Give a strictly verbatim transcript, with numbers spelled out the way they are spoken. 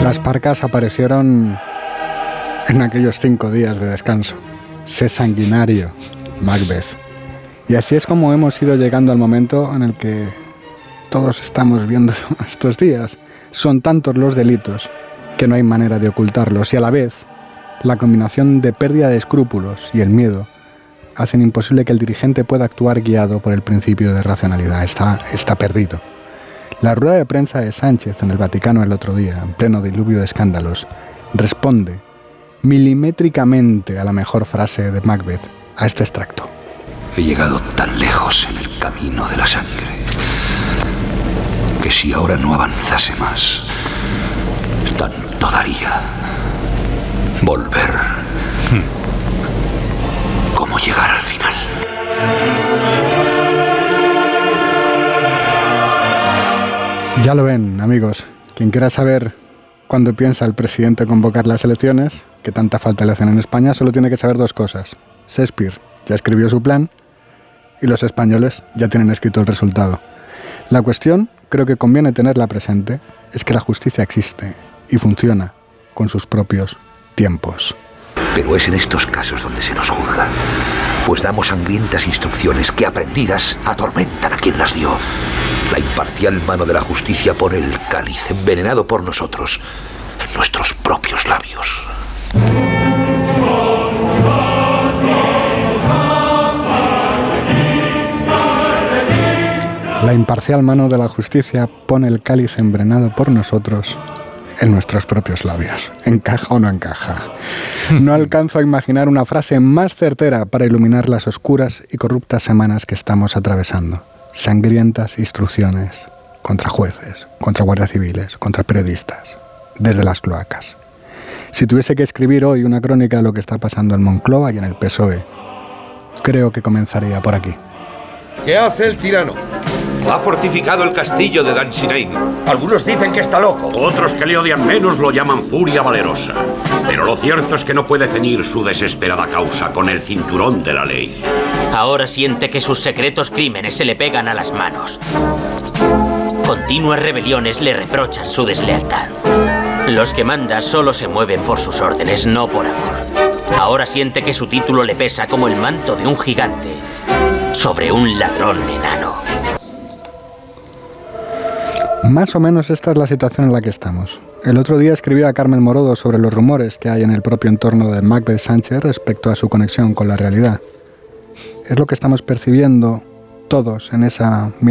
Las parcas aparecieron en aquellos cinco días de descanso. Sé sanguinario, Macbeth. Y así es como hemos ido llegando al momento en el que todos estamos viendo estos días. Son tantos los delitos que no hay manera de ocultarlos, y a la vez la combinación de pérdida de escrúpulos y el miedo hacen imposible que el dirigente pueda actuar guiado por el principio de racionalidad. Está, está perdido. La rueda de prensa de Sánchez en el Vaticano el otro día, en pleno diluvio de escándalos, responde milimétricamente a la mejor frase de Macbeth, a este extracto. He llegado tan lejos en el camino de la sangre que si ahora no avanzase más, tanto daría volver hmm. como llegar al final. Ya lo ven, amigos. Quien quiera saber cuándo piensa el presidente convocar las elecciones, que tanta falta le hacen en España, solo tiene que saber dos cosas. Shakespeare ya escribió su plan y los españoles ya tienen escrito el resultado. La cuestión, creo que conviene tenerla presente, es que la justicia existe y funciona con sus propios tiempos. Pero es en estos casos donde se nos juzga, pues damos sangrientas instrucciones que, aprendidas, atormentan a quien las dio. La imparcial mano de la justicia pone el cáliz envenenado por nosotros en nuestros propios labios. La imparcial mano de la justicia pone el cáliz envenenado por nosotros en nuestros propios labios. ¿Encaja o no encaja? No alcanzo a imaginar una frase más certera para iluminar las oscuras y corruptas semanas que estamos atravesando. Sangrientas instrucciones contra jueces, contra guardias civiles, contra periodistas, desde las cloacas. Si tuviese que escribir hoy una crónica de lo que está pasando en Moncloa y en el P S O E, creo que comenzaría por aquí. ¿Qué hace el tirano? Ha fortificado el castillo de Dunsinane. Algunos dicen que está loco. Otros que le odian menos lo llaman furia valerosa. Pero lo cierto es que no puede ceñir su desesperada causa con el cinturón de la ley. Ahora siente que sus secretos crímenes se le pegan a las manos. Continuas rebeliones le reprochan su deslealtad. Los que manda solo se mueven por sus órdenes, no por amor. Ahora siente que su título le pesa como el manto de un gigante sobre un ladrón enano. Más o menos esta es la situación en la que estamos. El otro día escribía a Carmen Morodo sobre los rumores que hay en el propio entorno de Macbeth Sánchez respecto a su conexión con la realidad. Es lo que estamos percibiendo todos en esa